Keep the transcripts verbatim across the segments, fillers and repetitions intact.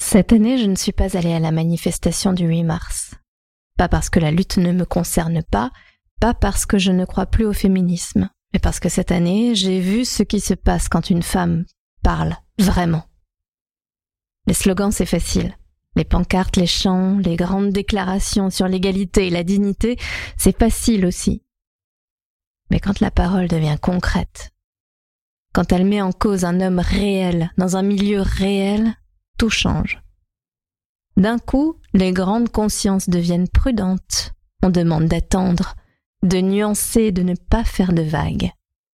Cette année, je ne suis pas allée à la manifestation du huit mars. Pas parce que la lutte ne me concerne pas, pas parce que je ne crois plus au féminisme, mais parce que cette année, j'ai vu ce qui se passe quand une femme parle vraiment. Les slogans, c'est facile. Les pancartes, les chants, les grandes déclarations sur l'égalité et la dignité, c'est facile aussi. Mais quand la parole devient concrète, quand elle met en cause un homme réel, dans un milieu réel, tout change. D'un coup, les grandes consciences deviennent prudentes. On demande d'attendre, de nuancer, de ne pas faire de vagues.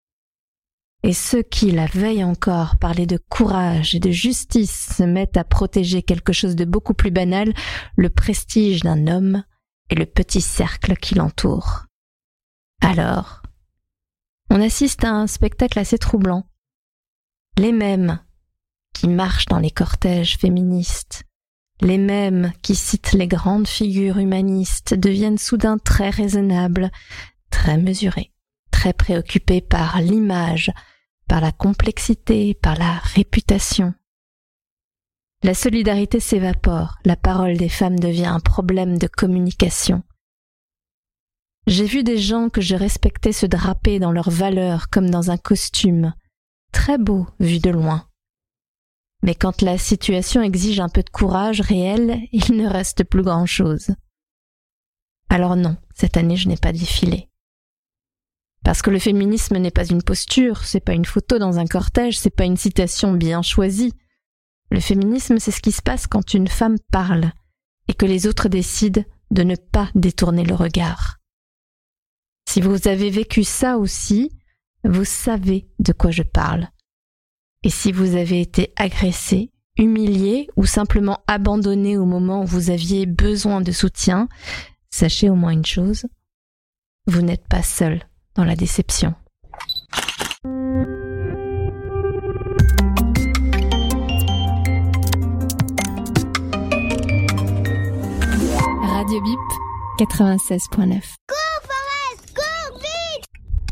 Et ceux qui, la veille encore, parlaient de courage et de justice se mettent à protéger quelque chose de beaucoup plus banal, le prestige d'un homme et le petit cercle qui l'entoure. Alors, on assiste à un spectacle assez troublant. Les mêmes qui marchent dans les cortèges féministes, les mêmes qui citent les grandes figures humanistes deviennent soudain très raisonnables, très mesurés, très préoccupés par l'image, par la complexité, par la réputation. La solidarité s'évapore, la parole des femmes devient un problème de communication. J'ai vu des gens que je respectais se draper dans leurs valeurs comme dans un costume, très beau vu de loin. Mais quand la situation exige un peu de courage réel, il ne reste plus grand-chose. Alors non, cette année je n'ai pas défilé. Parce que le féminisme n'est pas une posture, c'est pas une photo dans un cortège, c'est pas une citation bien choisie. Le féminisme, c'est ce qui se passe quand une femme parle et que les autres décident de ne pas détourner le regard. Si vous avez vécu ça aussi, vous savez de quoi je parle. Et si vous avez été agressé, humilié ou simplement abandonné au moment où vous aviez besoin de soutien, sachez au moins une chose, vous n'êtes pas seul dans la déception. Radio Bip quatre-vingt-seize point neuf.